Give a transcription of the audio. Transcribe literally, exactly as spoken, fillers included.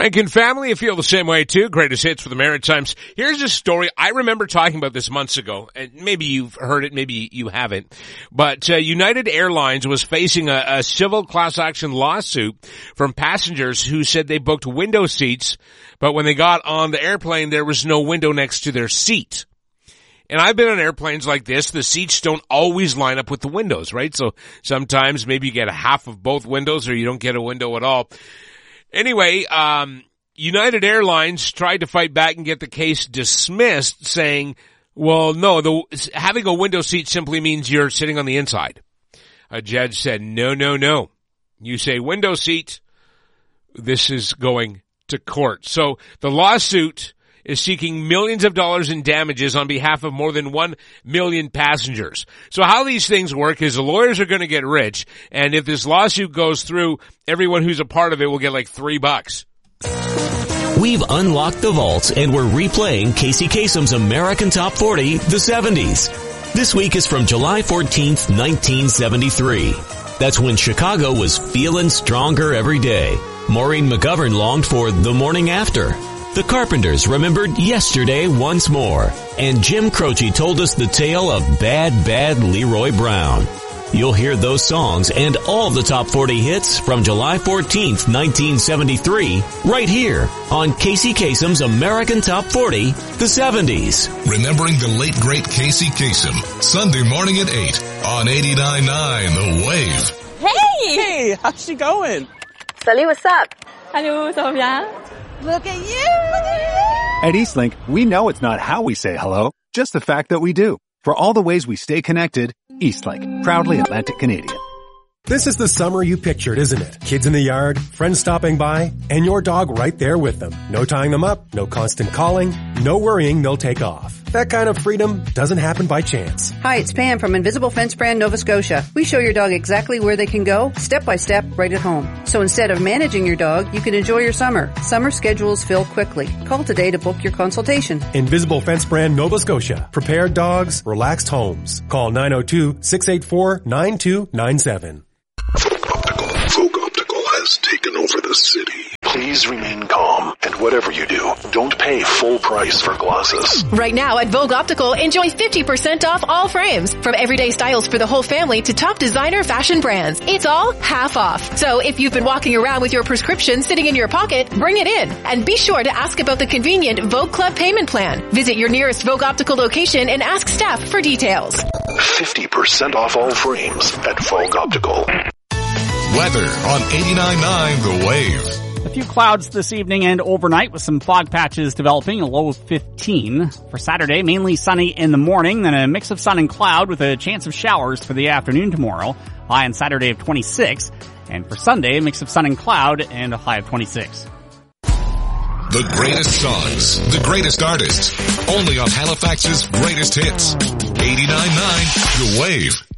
Frank and family, you feel the same way too. Greatest hits for the Maritimes. Here's a story. I remember talking about this months ago, and maybe you've heard it, maybe you haven't. But uh, United Airlines was facing a, a civil class action lawsuit from passengers who said they booked window seats, but when they got on the airplane, there was no window next to their seat. And I've been on airplanes like this. The seats don't always line up with the windows, right? So sometimes maybe you get a half of both windows or you don't get a window at all. Anyway, um, United Airlines tried to fight back and get the case dismissed, saying, well, no, the, having a window seat simply means you're sitting on the inside. A judge said, no, no, no. You say window seat, this is going to court. So the lawsuit is seeking millions of dollars in damages on behalf of more than one million passengers. So how these things work is the lawyers are going to get rich, and if this lawsuit goes through, everyone who's a part of it will get like three bucks. We've unlocked the vaults and we're replaying Casey Kasem's American Top forty, the seventies. This week is from July fourteenth, nineteen seventy-three. That's when Chicago was feeling stronger every day. Maureen McGovern longed for The Morning After. The Carpenters remembered Yesterday once more. And Jim Croce told us the tale of Bad, Bad Leroy Brown. You'll hear those songs and all the top forty hits from July fourteenth, nineteen seventy-three, right here on Casey Kasem's American Top forty, the seventies. Remembering the late, great Casey Kasem, Sunday morning at eight on eighty-nine point nine The Wave. Hey! Hey, how's she going? Salut, what's up? Hello, ça va bien? Look at you! Look at you! At Eastlink, we know it's not how we say hello, just the fact that we do. For all the ways we stay connected, Eastlink, proudly Atlantic Canadian. This is the summer you pictured, isn't it? Kids in the yard, friends stopping by, and your dog right there with them. No tying them up, no constant calling, no worrying they'll take off. That kind of freedom doesn't happen by chance. Hi, it's Pam from Invisible Fence Brand Nova Scotia. We show your dog exactly where they can go, step by step, right at home. So instead of managing your dog, you can enjoy your summer. Summer schedules fill quickly. Call today to book your consultation. Invisible Fence Brand Nova Scotia. Prepared dogs, relaxed homes. Call nine oh two, six eight four, nine two nine seven. Vogue Optical has taken over the city. Please remain calm, and whatever you do, don't pay full price for glasses. Right now at Vogue Optical, enjoy fifty percent off all frames. From everyday styles for the whole family to top designer fashion brands. It's all half off. So if you've been walking around with your prescription sitting in your pocket, bring it in. And be sure to ask about the convenient Vogue Club payment plan. Visit your nearest Vogue Optical location and ask staff for details. fifty percent off all frames at Vogue Optical. Weather on eighty-nine point nine The Wave. A few clouds this evening and overnight with some fog patches developing, a low of fifteen. For Saturday, mainly sunny in the morning, then a mix of sun and cloud with a chance of showers for the afternoon tomorrow. High on Saturday of twenty-six. And for Sunday, a mix of sun and cloud and a high of twenty-six. The greatest songs, the greatest artists, only on Halifax's greatest hits. eighty-nine point nine The Wave.